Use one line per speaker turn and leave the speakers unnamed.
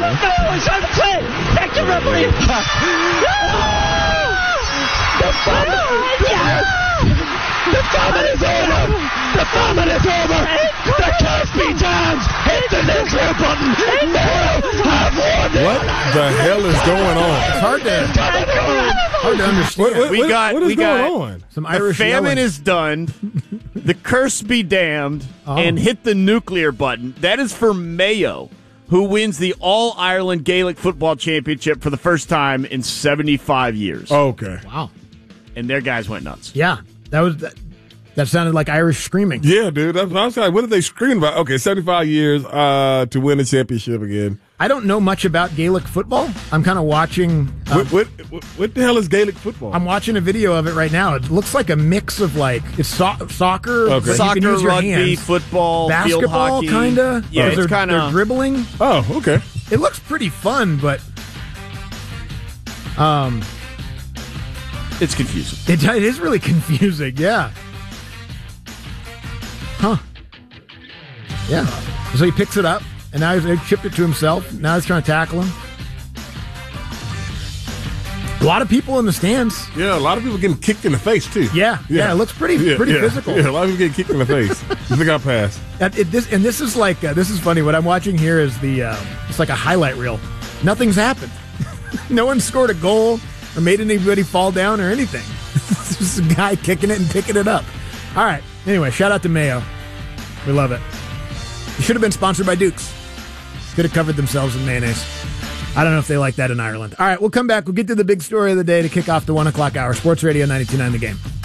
Mayo is unsafe. Back to referee. The fumble is over. The fumble is over. The Cosby Times hit the nuclear button. Mayo have won.
What the hell is going on?
It's hard to understand.
What is going on?
Some Irish
the famine
yelling.
is done. The curse be damned, and hit the nuclear button. That is for Mayo, who wins the All-Ireland Gaelic Football Championship for the first time in 75 years.
Okay.
Wow.
And their guys went nuts.
Yeah, that sounded like Irish screaming.
Yeah, dude. I was like, what are they screaming about? Okay, 75 years to win a championship again.
I don't know much about Gaelic football. I'm kind of watching.
What the hell is Gaelic football?
I'm watching a video of it right now. It looks like a mix of it's soccer,
Okay.
but you
Soccer,
can use your
rugby,
hands.
football, field
Basketball,
hockey.
kind of.
Yeah, it's
they're
kind of
dribbling.
Oh, okay.
It looks pretty fun, but
it's confusing.
it is really confusing. Yeah. Huh. Yeah. So he picks it up, and now he chipped it to himself. Now he's trying to tackle him. A lot of people in the stands.
Yeah, a lot of people getting kicked in the face, too.
Yeah. It looks pretty physical.
Yeah, a lot of people getting kicked in the face. You think I'll pass?
This is like this is funny. What I'm watching here is it's like a highlight reel. Nothing's happened. No one scored a goal or made anybody fall down or anything. It's just a guy kicking it and picking it up. All right. Anyway, shout out to Mayo. We love it. It should have been sponsored by Dukes. Could have covered themselves in mayonnaise. I don't know if they like that in Ireland. All right, we'll come back. We'll get to the big story of the day to kick off the 1 o'clock hour. Sports Radio 92.9 The Game.